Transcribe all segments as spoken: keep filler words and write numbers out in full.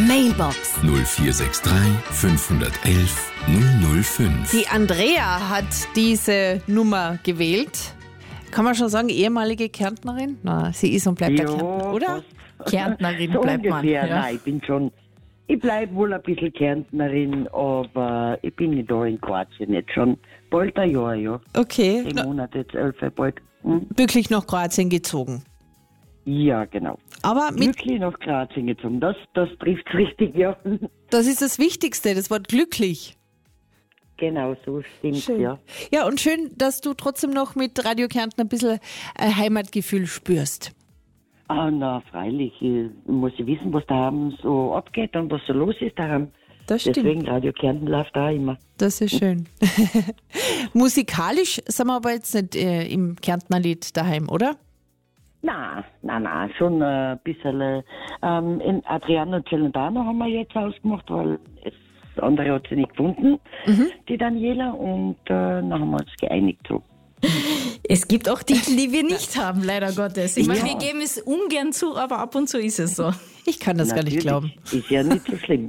Mailbox null vier sechs drei fünf eins eins null null fünf. Die Andrea hat diese Nummer gewählt. Kann man schon sagen, ehemalige Kärntnerin? Na, sie ist und bleibt ja, der Kärntner, oder? fast. Kärntnerin so bleibt man. ungefähr. Ja. Nein, ich bin schon, ich bleibe wohl ein bisschen Kärntnerin, aber ich bin nicht da in Kroatien jetzt schon bald ein Jahr, ja. Okay. Zehn Na, Monate, jetzt elf, bald. Hm? wirklich nach Kroatien gezogen. Ja, genau. Aber mit, Glücklich nach Kroatien gezogen, das, das trifft richtig, ja. das ist das Wichtigste, das Wort glücklich. Genau, so stimmt Schön. ja. Ja, und schön, dass du trotzdem noch mit Radio Kärnten ein bisschen äh, Heimatgefühl spürst. Ah, na, freilich, ich muss ich wissen, was da so abgeht und was so los ist daheim. Das stimmt. Deswegen Radio Kärnten läuft auch immer. Das ist schön. Musikalisch sind wir aber jetzt nicht äh, im Kärntner Lied daheim, oder? Na, na, na, schon ein bisschen. Ähm, in Adriano Celentano haben wir jetzt ausgemacht, weil das andere hat sie nicht gefunden, Mhm. die Daniela, und äh, dann haben wir uns geeinigt. So. Es gibt auch Titel, die wir nicht haben, leider Gottes. Ich meine, Ja. wir geben es ungern zu, aber ab und zu ist es so. Ich kann das gar nicht glauben. Ist ja nicht so schlimm.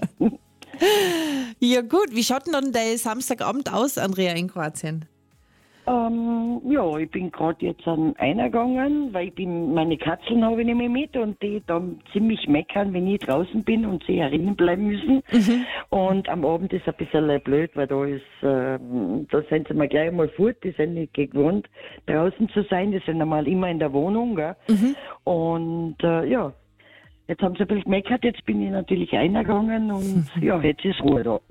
Ja gut, wie schaut denn dann dein Samstagabend aus, Andrea, in Kroatien? ähm, ja, ich bin gerade jetzt an einer gegangen, weil ich bin, meine Katzeln habe ich nicht mehr mit und die dann ziemlich meckern, wenn ich draußen bin und sie herinnen bleiben müssen. Mhm. Und am Abend ist ein bisschen blöd, weil da ist, ähm, da sind sie mal gleich mal fort, die sind nicht gewohnt, draußen zu sein, die sind einmal immer in der Wohnung, gell? Mhm. Und äh, ja, jetzt haben sie ein bisschen gemeckert, jetzt bin ich natürlich eingegangen und ja, jetzt ist Ruhe da.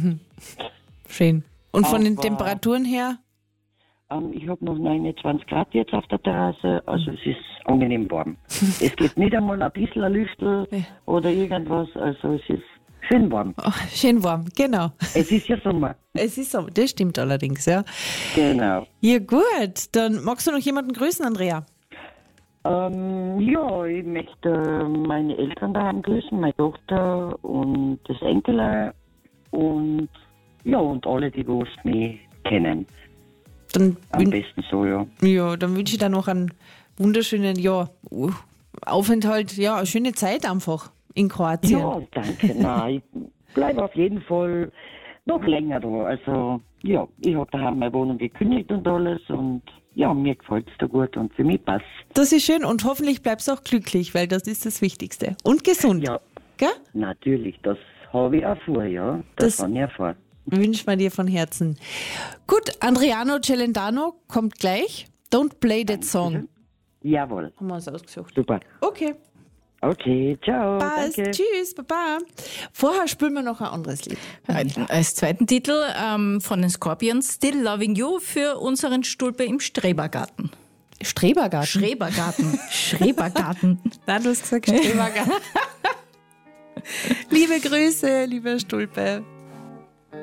Schön. Und von den Aber- Temperaturen her? Ähm, ich habe noch neunundzwanzig Grad jetzt auf der Terrasse, also es ist angenehm warm. Es geht nicht einmal ein bisschen ein Lüftel oder irgendwas, also es ist schön warm. Oh, schön warm, genau. Es ist ja Sommer. Es ist so, das stimmt allerdings, ja. Genau. Ja gut, dann magst du noch jemanden grüßen, Andrea? Ähm, ja, ich möchte äh, meine Eltern daheim grüßen, meine Tochter und das Enkel und ja, und alle, die was mich kennen. Dann, Am wün besten so, ja. ja, dann wünsche ich dir noch einen wunderschönen ja, uh, Aufenthalt, ja, eine schöne Zeit einfach in Kroatien. Ja, danke. Nein, ich bleibe auf jeden Fall noch länger da. Also, ja, ich habe daheim meine Wohnung gekündigt und alles und ja, mir gefällt es da gut und für mich passt. Das ist schön und hoffentlich bleibst du auch glücklich, weil das ist das Wichtigste. Und gesund. Ja, Gell? natürlich, das habe ich auch vor, ja. Das, Das- habe ich auch vor. Wünsch mir dir von Herzen. Gut, Adriano Celentano kommt gleich. Don't play that song. Jawohl, Haben wir uns ausgesucht. super. Okay, Okay, ciao, passt. danke. Tschüss, baba. Vorher spielen wir noch ein anderes Lied. Als zweiten Titel ähm, von den Scorpions, Still Loving You, für unseren Stulpe im Strebergarten. Strebergarten. Schrebergarten. Schrebergarten. Nein, du hast gesagt Strebergarten. Liebe Grüße, lieber Stulpe.